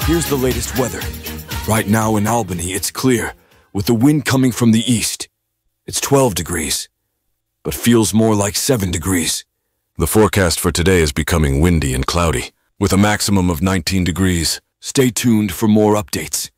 Here's the latest weather. Right now in Albany, it's clear, with the wind coming from the east. It's 12 degrees, but feels more like 7 degrees. The forecast for today is becoming windy and cloudy, with a maximum of 19 degrees. Stay tuned for more updates.